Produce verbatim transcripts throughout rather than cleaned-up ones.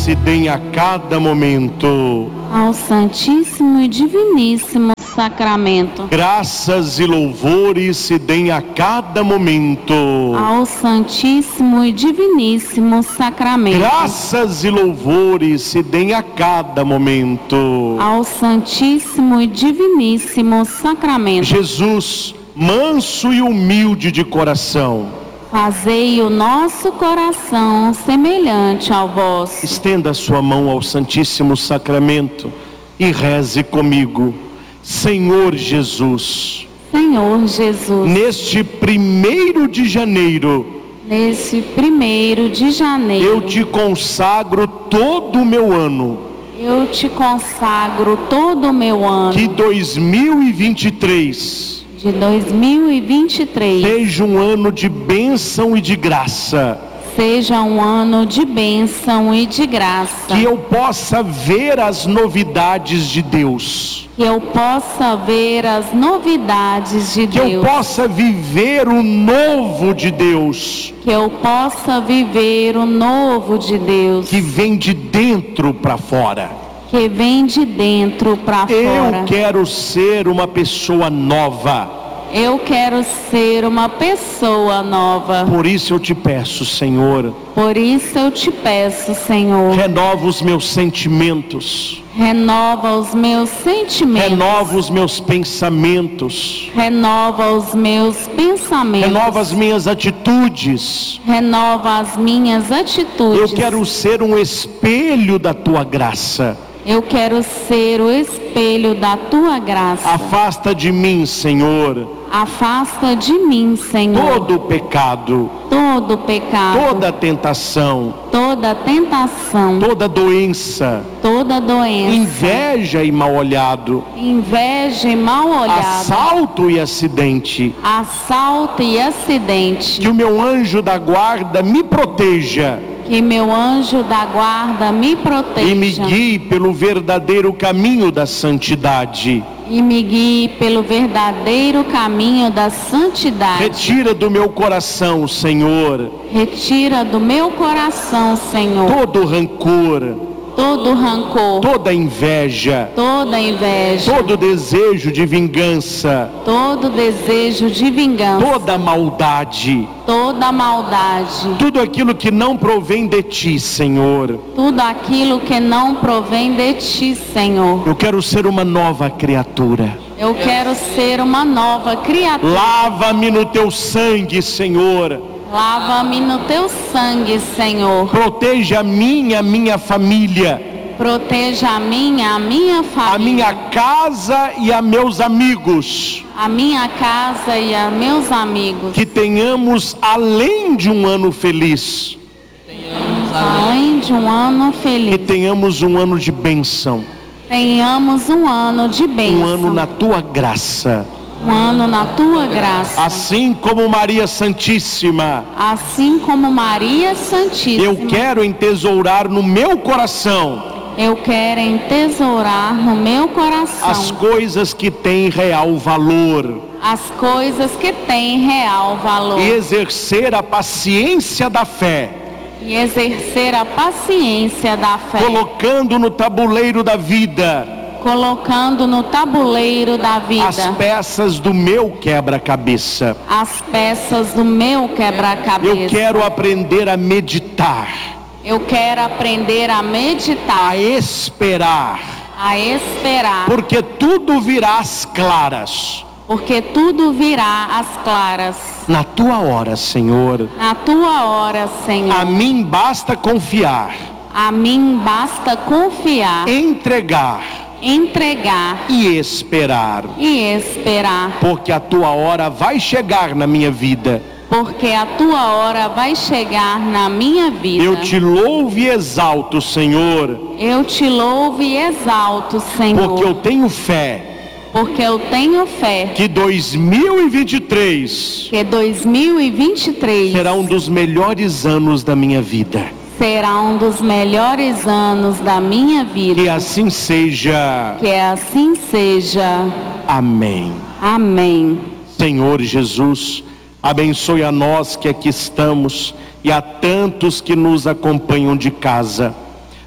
se deem a cada momento ao Santíssimo e Diviníssimo Sacramento. Graças e louvores se deem a cada momento ao Santíssimo e Diviníssimo Sacramento. Graças e louvores se deem a cada momento ao Santíssimo e Diviníssimo Sacramento. Jesus, manso e humilde de coração, fazei o nosso coração semelhante ao vosso. Estenda a sua mão ao Santíssimo Sacramento e reze comigo. Senhor Jesus, Senhor Jesus, neste primeiro de janeiro, neste primeiro de janeiro, eu te consagro todo o meu ano. Eu te consagro todo o meu ano. Que dois mil e vinte e três de dois mil e vinte e três seja um ano de bênção e de graça. Seja um ano de bênção e de graça. Que eu possa ver as novidades de Deus. Que eu possa ver as novidades de que Deus. Que eu possa viver o novo de Deus. Que eu possa viver o novo de Deus. Que vem de dentro para fora. Que vem de dentro para fora. Eu quero ser uma pessoa nova. Eu quero ser uma pessoa nova. Por isso eu te peço, Senhor. Por isso eu te peço, Senhor. Renova os meus sentimentos. Renova os meus sentimentos. Renova os meus pensamentos. Renova os meus pensamentos. Renova as minhas atitudes. Renova as minhas atitudes. Eu quero ser um espelho da tua graça. Eu quero ser o espelho da tua graça. Afasta de mim, Senhor. Afasta de mim, Senhor. Todo o pecado. Todo o pecado. Toda tentação. Toda tentação. Toda doença. Toda doença. Inveja e mal olhado. Inveja e mal olhado. Assalto e acidente. Assalto e acidente. Que o meu anjo da guarda me proteja. Que meu anjo da guarda me proteja. E me guie pelo verdadeiro caminho da santidade. E me guie pelo verdadeiro caminho da santidade. Retira do meu coração, Senhor. Retira do meu coração, Senhor. Todo rancor. Todo rancor. Toda inveja. Toda inveja. Todo desejo de vingança. Todo desejo de vingança. Toda maldade. Toda maldade. Tudo aquilo que não provém de ti, Senhor. Tudo aquilo que não provém de ti, Senhor. Eu quero ser uma nova criatura. Eu quero ser uma nova criatura. Lava-me no teu sangue, Senhor. Lava-me no teu sangue, Senhor. Proteja a mim e a minha família. Proteja a mim, a minha família. A minha casa e a meus amigos. A minha casa e a meus amigos. Que tenhamos além de um ano feliz. Tenhamos além de um ano feliz. Que tenhamos um ano de bênção. Tenhamos um ano de bênção. Um ano na tua graça. Um ano na tua graça. Assim como Maria Santíssima. Assim como Maria Santíssima. Eu quero entesourar no meu coração. Eu quero entesourar no meu coração. As coisas que têm real valor. As coisas que têm real valor. E exercer a paciência da fé. E exercer a paciência da fé. Colocando no tabuleiro da vida. Colocando no tabuleiro da vida as peças do meu quebra-cabeça. As peças do meu quebra-cabeça. Eu quero aprender a meditar. Eu quero aprender a meditar. A esperar. A esperar. Porque tudo virá às claras. Porque tudo virá às claras. Na tua hora, Senhor. Na tua hora, Senhor. A mim basta confiar. A mim basta confiar. Entregar. Entregar e esperar. E esperar. Porque a tua hora vai chegar na minha vida. Porque a tua hora vai chegar na minha vida. Eu te louvo e exalto, Senhor. Eu te louvo e exalto, Senhor. Porque eu tenho fé. Porque eu tenho fé. Que dois mil e vinte e três. Que dois mil e vinte e três. Será um dos melhores anos da minha vida. Será um dos melhores anos da minha vida. Que assim seja. Que assim seja. Amém. Amém. Senhor Jesus, abençoe a nós que aqui estamos e a tantos que nos acompanham de casa.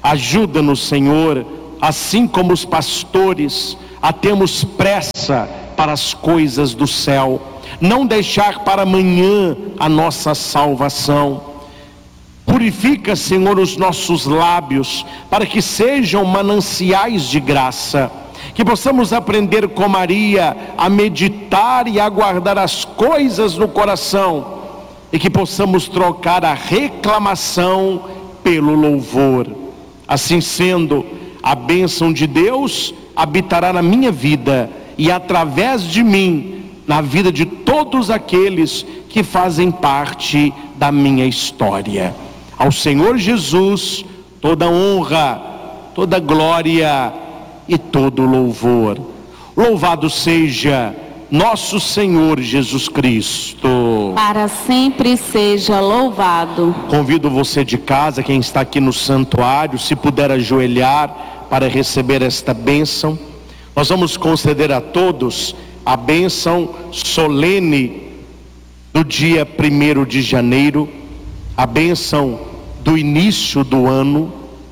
Ajuda-nos, Senhor, assim como os pastores, a termos pressa para as coisas do céu, não deixar para amanhã a nossa salvação. Purifica, Senhor, os nossos lábios, para que sejam mananciais de graça, que possamos aprender com Maria a meditar e a guardar as coisas no coração, e que possamos trocar a reclamação pelo louvor. Assim sendo, a bênção de Deus habitará na minha vida e através de mim, na vida de todos aqueles que fazem parte da minha história. Ao Senhor Jesus, toda honra, toda glória e todo louvor. Louvado seja nosso Senhor Jesus Cristo. Para sempre seja louvado. Convido você de casa, quem está aqui no santuário, se puder ajoelhar para receber esta bênção. Nós vamos conceder a todos a bênção solene do dia primeiro de janeiro, a bênção do início do ano.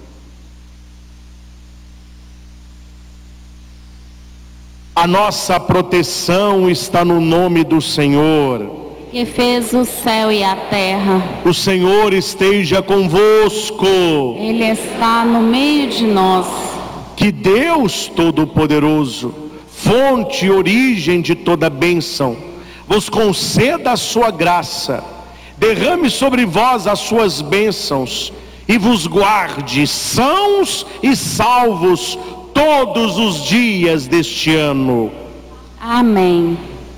A nossa proteção está no nome do Senhor, que fez o céu e a terra. O Senhor esteja convosco. Ele está no meio de nós. Que Deus Todo-Poderoso, fonte e origem de toda bênção, vos conceda a sua graça, derrame sobre vós as suas bênçãos e vos guarde sãos e salvos todos os dias deste ano. Amém.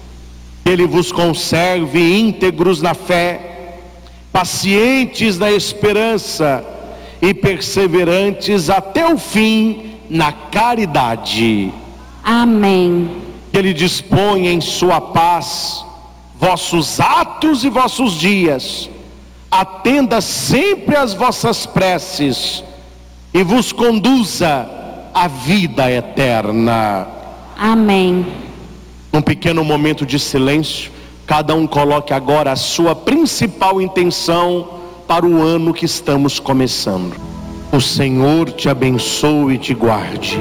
Ele vos conserve íntegros na fé, pacientes na esperança e perseverantes até o fim na caridade. Amém. Que Ele disponha em sua paz vossos atos e vossos dias, atenda sempre às vossas preces e vos conduza à vida eterna. Amém. Num pequeno momento de silêncio, cada um coloque agora a sua principal intenção para o ano que estamos começando. O Senhor te abençoe e te guarde.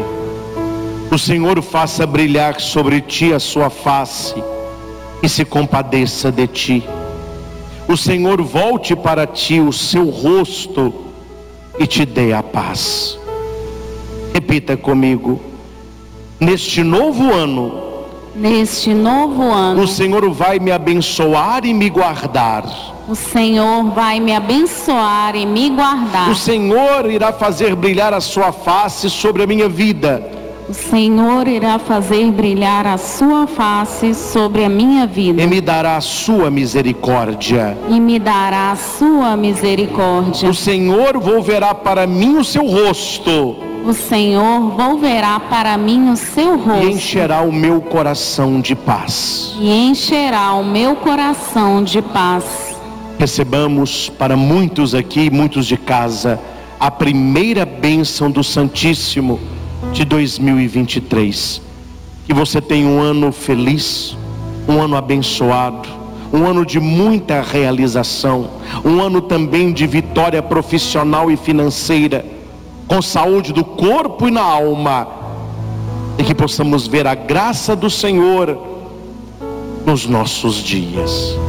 O Senhor faça brilhar sobre ti a sua face e se compadeça de ti. O Senhor volte para ti o seu rosto e te dê a paz. Repita comigo: neste novo ano, Neste novo ano, o Senhor vai me abençoar e me guardar. o Senhor vai me abençoar e me guardar. O Senhor irá fazer brilhar a sua face sobre a minha vida. O Senhor irá fazer brilhar a sua face sobre a minha vida. E me dará a sua misericórdia. E me dará a sua misericórdia. O Senhor volverá para mim o seu rosto. O Senhor volverá para mim o seu rosto. E encherá o meu coração de paz. E encherá o meu coração de paz. Recebamos para muitos aqui, muitos de casa, a primeira bênção do Santíssimo de dois mil e vinte e três. Que você tenha um ano feliz, um ano abençoado, um ano de muita realização, um ano também de vitória profissional e financeira, com saúde do corpo e na alma, e que possamos ver a graça do Senhor nos nossos dias.